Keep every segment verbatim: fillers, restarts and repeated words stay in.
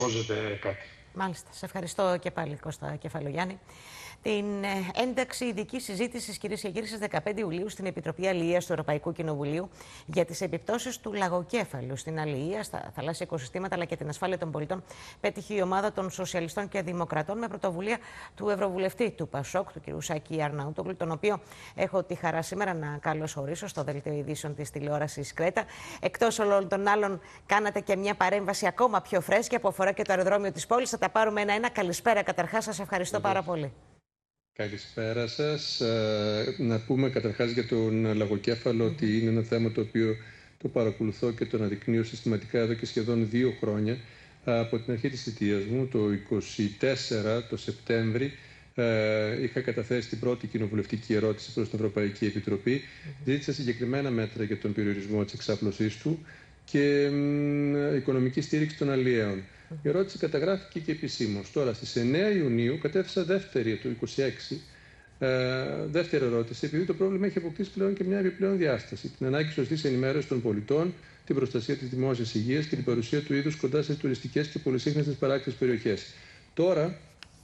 Φώζεται κάτι. Μάλιστα. Σε ευχαριστώ και πάλι, Κώστα Κεφαλογιάννη. Την ένταξη ειδική συζήτηση, κυρίες και κύριοι, στις δεκαπέντε Ιουλίου στην Επιτροπή Αλληλείας του Ευρωπαϊκού Κοινοβουλίου για τις επιπτώσεις του λαγοκέφαλου στην αλληλεία, στα θαλάσσια οικοσυστήματα αλλά και την ασφάλεια των πολιτών, πέτυχε η ομάδα των Σοσιαλιστών και Δημοκρατών με πρωτοβουλία του Ευρωβουλευτή του Πασόκ, του κ. Σάκη Αρναούτογλου, τον οποίο έχω τη χαρά σήμερα να καλωσορίσω στο δελτίο ειδήσεων της τηλεόρασης Κρέτα. Εκτός όλων των άλλων, κάνατε και μια παρέμβαση ακόμα πιο φρέσκια που αφορά και το αεροδρόμιο της πόλης. Θα τα πάρουμε ένα-ένα. Καλησπέρα, καταρχάς, σας ευχαριστώ Βεβαίως. πάρα πολύ. Καλησπέρα σας. Να πούμε καταρχάς για τον λαγοκέφαλο mm. ότι είναι ένα θέμα το οποίο το παρακολουθώ και το αναδεικνύω συστηματικά εδώ και σχεδόν δύο χρόνια. Από την αρχή της θητείας μου, το είκοσι τέσσερα, το Σεπτέμβρη, είχα καταθέσει την πρώτη κοινοβουλευτική ερώτηση προς την Ευρωπαϊκή Επιτροπή. Mm. Ζήτησα συγκεκριμένα μέτρα για τον περιορισμό της εξάπλωσής του και μ, οικονομική στήριξη των αλλιέων. Η ερώτηση καταγράφηκε και επισήμως. Τώρα, στις εννέα Ιουνίου, κατέθεσα δεύτερη, το είκοσι έξι, ε, δεύτερη ερώτηση, επειδή το πρόβλημα έχει αποκτήσει πλέον και μια επιπλέον διάσταση. Την ανάγκη σωστής ενημέρωσης των πολιτών, την προστασία της δημόσιας υγείας και την παρουσία του είδους κοντά σε τουριστικές και πολυσύχναστες παράκτιες περιοχές. Τώρα,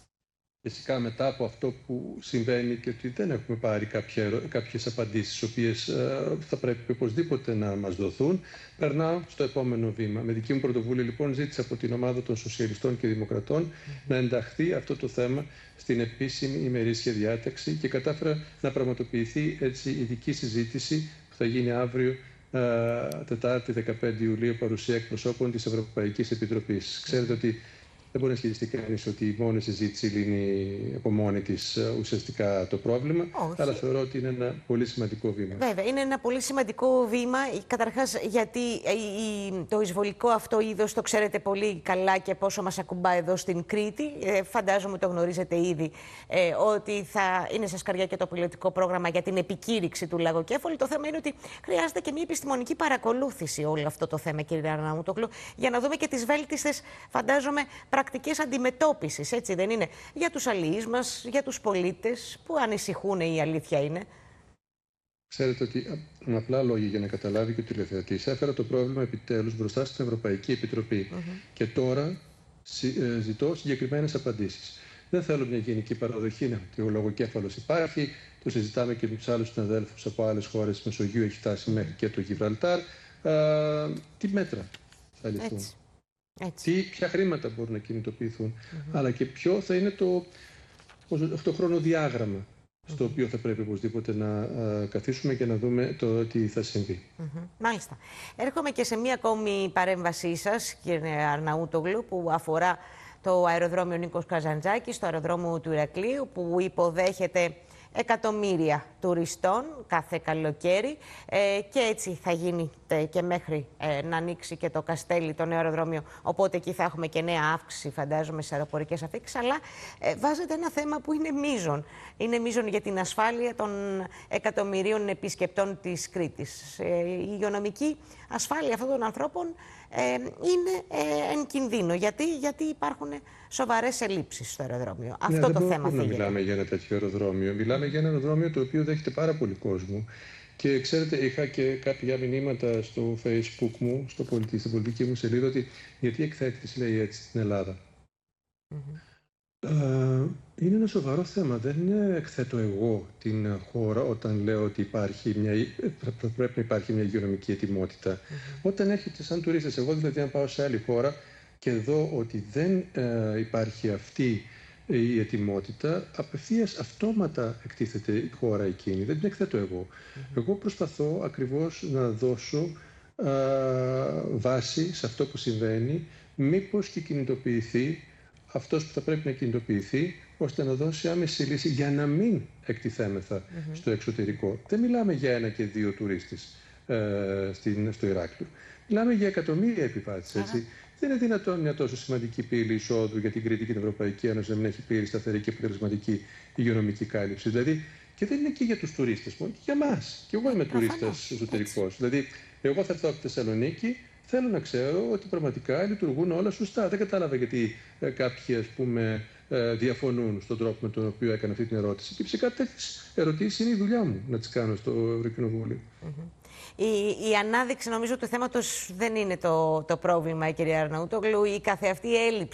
φυσικά μετά από αυτό που συμβαίνει και ότι δεν έχουμε πάρει κάποιες απαντήσεις, τις οποίες ε, θα πρέπει οπωσδήποτε να μας δοθούν, περνάω στο επόμενο βήμα. Με δική μου πρωτοβουλία, λοιπόν, ζήτησα από την ομάδα των Σοσιαλιστών και Δημοκρατών mm-hmm. να ενταχθεί αυτό το θέμα στην επίσημη ημερήσια διάταξη και κατάφερα να πραγματοποιηθεί έτσι ειδική συζήτηση που θα γίνει αύριο, ε, Τετάρτη δεκαπέντε Ιουλίου, παρουσία εκπροσώπων της Ευρωπαϊκής Επιτροπής. Mm-hmm. Ξέρετε ότι δεν μπορεί να ισχυριστεί κανείς ότι η μόνη συζήτηση λύνει από μόνη της ουσιαστικά το πρόβλημα, Όχι. αλλά θεωρώ ότι είναι ένα πολύ σημαντικό βήμα. Βέβαια, είναι ένα πολύ σημαντικό βήμα, καταρχάς γιατί το εισβολικό αυτό είδος το ξέρετε πολύ καλά και πόσο μας ακουμπά εδώ στην Κρήτη. Ε, φαντάζομαι το γνωρίζετε ήδη ε, ότι θα είναι σε σκαριά και το πιλωτικό πρόγραμμα για την επικήρυξη του λαγοκέφαλου. Το θέμα είναι ότι χρειάζεται και μια επιστημονική παρακολούθηση όλο αυτό το θέμα, κύριε Αρναούτογλου, για να δούμε και τις βέλτιστες, φαντάζομαι, πρακτικές αντιμετώπισης, έτσι δεν είναι, για τους αλληλείς μας, για τους πολίτες που ανησυχούν, η αλήθεια είναι. Ξέρετε ότι, με απλά λόγια για να καταλάβει και ο τηλεθεατής, έφερα το πρόβλημα επιτέλους μπροστά στην Ευρωπαϊκή Επιτροπή mm-hmm. και τώρα ζητώ συγκεκριμένες απαντήσεις. Δεν θέλω μια γενική παραδοχή ότι ο λογοκέφαλος υπάρχει, το συζητάμε και με τους άλλους συναδέλφους από άλλες χώρες της Μεσογείου, έχει φτάσει μέχρι και το Γιβραλτάρ. Α, τι μέτρα θα ληφθούν. Έτσι. Έτσι. Τι, ποια χρήματα μπορούν να κινητοποιηθούν, mm-hmm. αλλά και ποιο θα είναι το, το χρονοδιάγραμμα mm-hmm. στο οποίο θα πρέπει οπωσδήποτε να α, καθίσουμε και να δούμε το τι θα συμβεί. Mm-hmm. Μάλιστα. Έρχομαι και σε μία ακόμη παρέμβασή σας, κύριε Αρναούτογλου, που αφορά το αεροδρόμιο Νίκος Καζαντζάκης, το αεροδρόμιο του Ηρακλείου, που υποδέχεται εκατομμύρια τουριστών κάθε καλοκαίρι ε, και έτσι θα γίνει και μέχρι ε, να ανοίξει και το Καστέλι, το νέο αεροδρόμιο, οπότε εκεί θα έχουμε και νέα αύξηση, φαντάζομαι, στις αεροπορικές αφήξεις, αλλά ε, βάζετε ένα θέμα που είναι μείζον. Είναι μείζον για την ασφάλεια των εκατομμυρίων επισκεπτών της Κρήτης. Ε, η υγειονομική ασφάλεια αυτών των ανθρώπων ε, είναι ε, εν κινδύνο. Γιατί, γιατί υπάρχουν σοβαρές ελλείψεις στο αεροδρόμιο. Ναι, αυτό το θέμα θα γίνει. Δεν μιλάμε για ένα τέτοιο αεροδρόμιο. Μιλάμε για ένα αεροδρόμιο το οποίο δέχεται πάρα πολύ κόσμο. Και ξέρετε, είχα και κάποια μηνύματα στο Facebook μου, στο πολιτι... στην πολιτική μου σελίδα, ότι γιατί εκθέτεις, λέει έτσι, στην Ελλάδα. Mm-hmm. Uh, είναι ένα σοβαρό θέμα. Δεν εκθέτω εγώ την χώρα όταν λέω ότι υπάρχει μια... πρέπει να υπάρχει μια υγειονομική ετοιμότητα. Mm-hmm. Όταν έρχεται σαν τουρίστες, εγώ δηλαδή να πάω σε άλλη χώρα και δω ότι δεν uh, υπάρχει αυτή η ετοιμότητα, απευθείας αυτόματα εκτίθεται η χώρα εκείνη. Δεν την εκθέτω εγώ. Mm-hmm. Εγώ προσπαθώ ακριβώς να δώσω α, βάση σε αυτό που συμβαίνει, μήπως και κινητοποιηθεί αυτός που θα πρέπει να κινητοποιηθεί, ώστε να δώσει άμεση λύση για να μην εκτιθέμεθα mm-hmm. στο εξωτερικό. Δεν μιλάμε για ένα και δύο τουρίστες ε, στην, στο Ηράκλειο. Μιλάμε για εκατομμύρια επιβάτες, έτσι. Mm-hmm. Δεν είναι δυνατόν μια τόσο σημαντική πύλη εισόδου για την Κρήτη και την Ευρωπαϊκή Ένωση να μην έχει πλήρη, σταθερή και αποτελεσματική υγειονομική κάλυψη. Δηλαδή, και δεν είναι και για τους τουρίστες μόνο, και για εμάς. Και εγώ είμαι τουρίστας εσωτερικός. Δηλαδή, εγώ θα έρθω από τη Θεσσαλονίκη, θέλω να ξέρω ότι πραγματικά λειτουργούν όλα σωστά. Δεν κατάλαβα γιατί ε, κάποιοι, ας πούμε, ε, διαφωνούν στον τρόπο με τον οποίο έκανα αυτή την ερώτηση. Και φυσικά τέτοιες ερωτήσεις είναι η δουλειά μου να τις κάνω στο Ευρωκοινοβούλιο. Mm-hmm. Η, η ανάδειξη, νομίζω, του θέματος δεν είναι το, το πρόβλημα, κυρία Αρναούτογλου. Η καθεαυτή έλλειψη